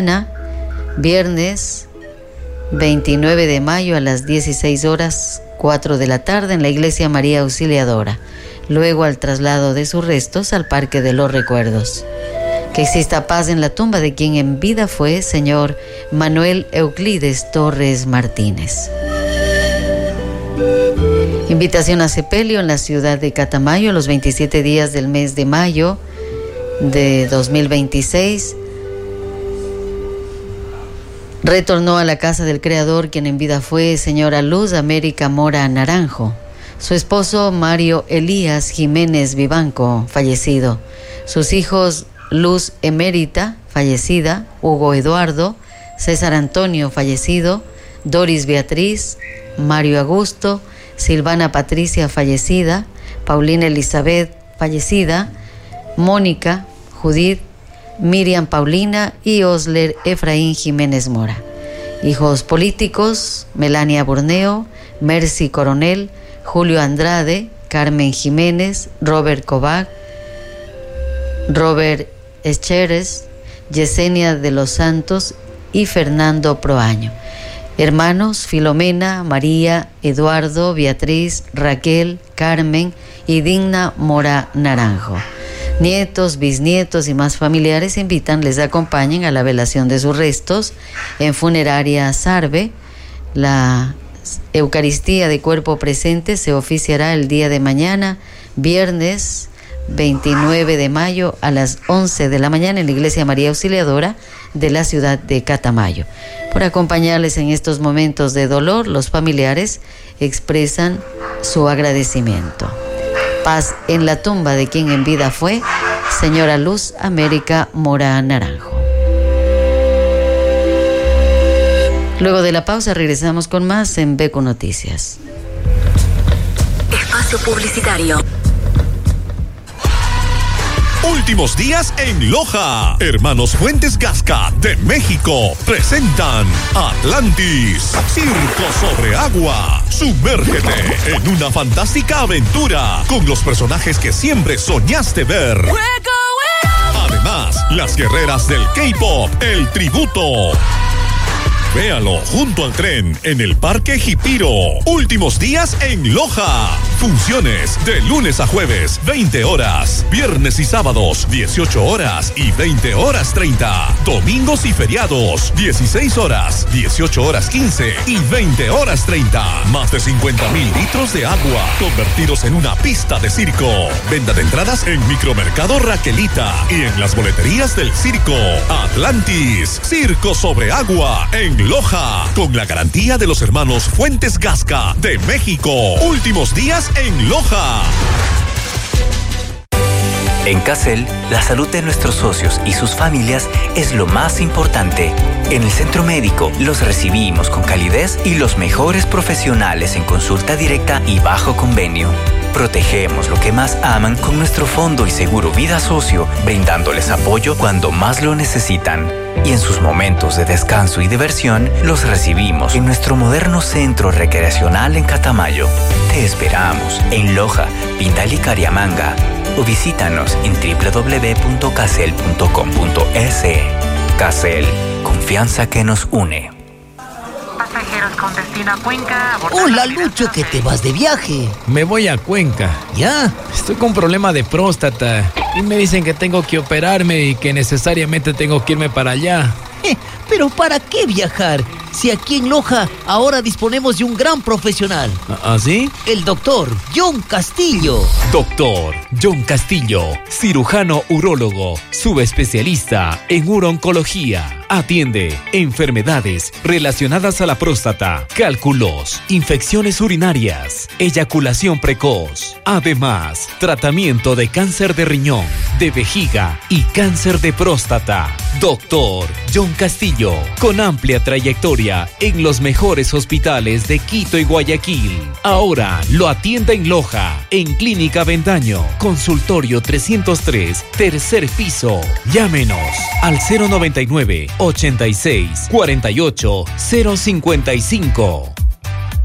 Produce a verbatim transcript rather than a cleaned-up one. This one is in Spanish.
viernes veintinueve de mayo a las dieciséis horas cuatro de la tarde en la Iglesia María Auxiliadora, luego al traslado de sus restos al Parque de los Recuerdos. Que exista paz en la tumba de quien en vida fue señor Manuel Euclides Torres Martínez. Invitación a sepelio en la ciudad de Catamayo los veintisiete días del mes de mayo de dos mil veintiséis. Retornó a la casa del Creador quien en vida fue señora Luz América Mora Naranjo. Su esposo Mario Elías Jiménez Vivanco, fallecido. Sus hijos Luz Emérita, fallecida. Hugo Eduardo, César Antonio, fallecido. Doris Beatriz, Mario Augusto, Silvana Patricia, fallecida. Paulina Elizabeth, fallecida. Mónica, Judith, Miriam Paulina y Osler Efraín Jiménez Mora. Hijos políticos: Melania Burneo, Mercy Coronel, Julio Andrade, Carmen Jiménez, Robert Kovac, Robert Echeres, Yesenia de los Santos y Fernando Proaño. Hermanos: Filomena, María, Eduardo, Beatriz, Raquel, Carmen y Digna Mora Naranjo. Nietos, bisnietos y más familiares invitan les acompañen a la velación de sus restos en Funeraria Sarve. La Eucaristía de cuerpo presente se oficiará el día de mañana, viernes veintinueve de mayo a las once de la mañana en la Iglesia María Auxiliadora de la ciudad de Catamayo. Por acompañarles en estos momentos de dolor, los familiares expresan su agradecimiento. Paz en la tumba de quien en vida fue señora Luz América Mora Naranjo. Luego de la pausa regresamos con más en Beco Noticias. Espacio publicitario. Últimos días en Loja. Hermanos Fuentes Gasca de México presentan Atlantis, Circo sobre Agua. Sumérgete en una fantástica aventura con los personajes que siempre soñaste ver. Además, las guerreras del K-pop, el tributo. Véalo junto al tren en el Parque Jipiro. Últimos días en Loja. Funciones de lunes a jueves, veinte horas. Viernes y sábados, dieciocho horas y veinte horas treinta. Domingos y feriados, dieciséis horas, dieciocho horas quince y veinte horas treinta. Más de cincuenta mil litros de agua convertidos en una pista de circo. Venta de entradas en Micromercado Raquelita y en las boleterías del circo. Atlantis, Circo sobre Agua en Loja, con la garantía de los hermanos Fuentes Gasca de México. Últimos días en Loja. En Casel, la salud de nuestros socios y sus familias es lo más importante. En el centro médico los recibimos con calidez y los mejores profesionales en consulta directa y bajo convenio. Protegemos lo que más aman con nuestro fondo y seguro vida socio, brindándoles apoyo cuando más lo necesitan. Y en sus momentos de descanso y diversión, los recibimos en nuestro moderno centro recreacional en Catamayo. Te esperamos en Loja, Pindal y Cariamanga. O visítanos en doble u doble u doble u punto casel punto com punto es. Casel, confianza que nos une. Pasajeros con destino a Cuenca. Hola, Lucho, que te vas de viaje. Me voy a Cuenca. ¿Ya? Estoy con problema de próstata y me dicen que tengo que operarme y que necesariamente tengo que irme para allá. Eh, ¿Pero para qué viajar? Si aquí en Loja ahora disponemos de un gran profesional. ¿Ah, sí? El doctor John Castillo. Doctor John Castillo, cirujano urólogo, subespecialista en urooncología. Atiende enfermedades relacionadas a la próstata, cálculos, infecciones urinarias, eyaculación precoz. Además, tratamiento de cáncer de riñón, de vejiga y cáncer de próstata. Doctor John Castillo, con amplia trayectoria en los mejores hospitales de Quito y Guayaquil. Ahora lo atiende en Loja, en Clínica Vendaño, consultorio trescientos tres, tercer piso. Llámenos al cero noventa y nueve, ochenta y seis, cuarenta y ocho, cero cincuenta y cinco.